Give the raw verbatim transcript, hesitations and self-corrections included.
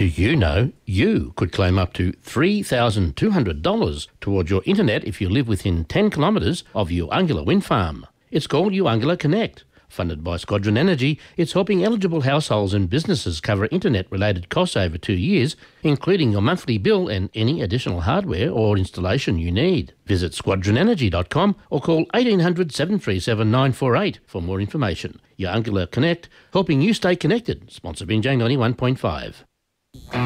Do you know you could claim up to three thousand two hundred dollars towards your internet if you live within ten kilometres of Uangula Wind Farm? It's called Uangula Connect. Funded by Squadron Energy, it's helping eligible households and businesses cover internet-related costs over two years, including your monthly bill and any additional hardware or installation you need. Visit squadron energy dot com or call eighteen hundred, seven three seven, nine four eight for more information. Uangula Connect, helping you stay connected. Sponsored by J ninety-one point five.